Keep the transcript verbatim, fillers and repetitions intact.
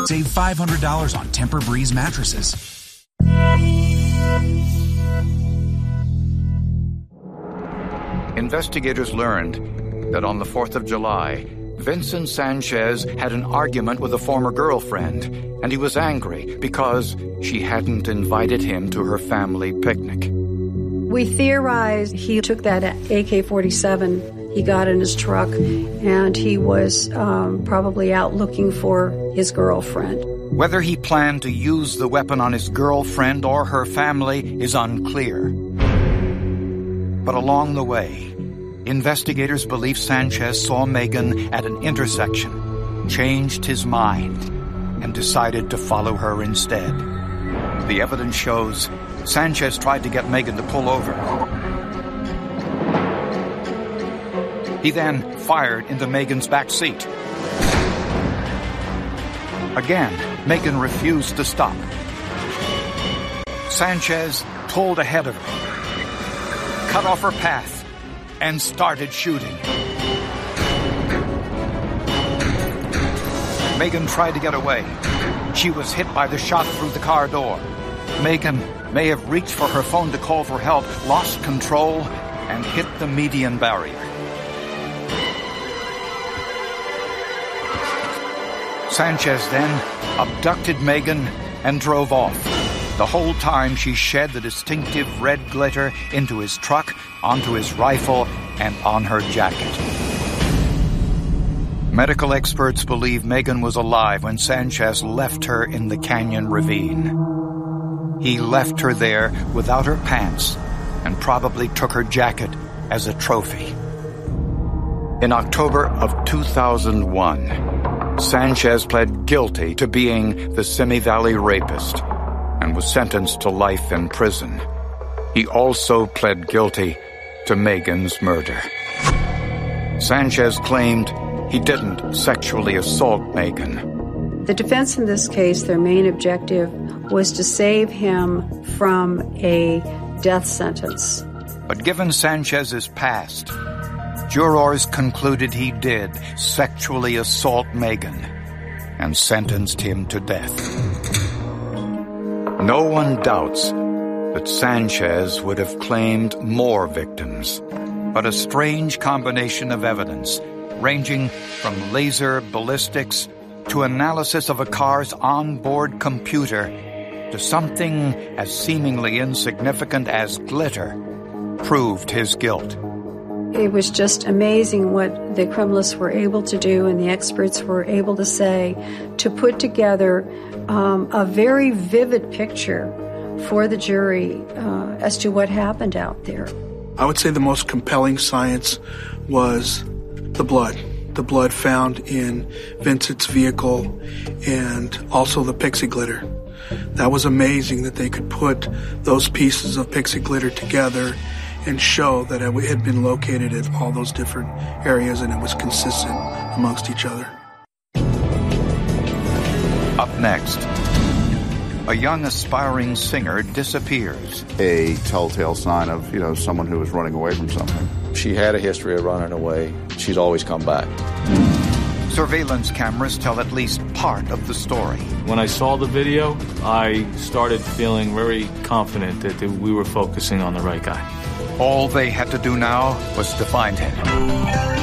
Save five hundred dollars on Tempur-Breeze mattresses. Investigators learned that on the fourth of July, Vincent Sanchez had an argument with a former girlfriend, and he was angry because she hadn't invited him to her family picnic. We theorized he took that A K forty-seven, he got in his truck, and he was um, probably out looking for his girlfriend. Whether he planned to use the weapon on his girlfriend or her family is unclear. But along the way, investigators believe Sanchez saw Megan at an intersection, changed his mind, and decided to follow her instead. The evidence shows Sanchez tried to get Megan to pull over. He then fired into Megan's back seat. Again, Megan refused to stop. Sanchez pulled ahead of her, cut off her path, and started shooting. Megan tried to get away. She was hit by the shot through the car door. Megan may have reached for her phone to call for help, lost control, and hit the median barrier. Sanchez then abducted Megan and drove off. The whole time she shed the distinctive red glitter into his truck, onto his rifle, and on her jacket. Medical experts believe Megan was alive when Sanchez left her in the canyon ravine. He left her there without her pants and probably took her jacket as a trophy. In October of two thousand one, Sanchez pled guilty to being the Simi Valley rapist and was sentenced to life in prison. He also pled guilty to Megan's murder. Sanchez claimed he didn't sexually assault Megan. The defense in this case, their main objective was to save him from a death sentence. But given Sanchez's past, jurors concluded he did sexually assault Megan and sentenced him to death. No one doubts that Sanchez would have claimed more victims, but a strange combination of evidence, ranging from laser ballistics to analysis of a car's onboard computer to something as seemingly insignificant as glitter, proved his guilt. It was just amazing what the criminalists were able to do and the experts were able to say to put together um, a very vivid picture for the jury uh, as to what happened out there. I would say the most compelling science was the blood. The blood found in Vincent's vehicle and also the pixie glitter. That was amazing that they could put those pieces of pixie glitter together and show that it had been located at all those different areas and it was consistent amongst each other. Up next, a young aspiring singer disappears. A telltale sign of, you know, someone who was running away from something. She had a history of running away. She's always come back. Surveillance cameras tell at least part of the story. When I saw the video, I started feeling very confident that we were focusing on the right guy. All they had to do now was to find him.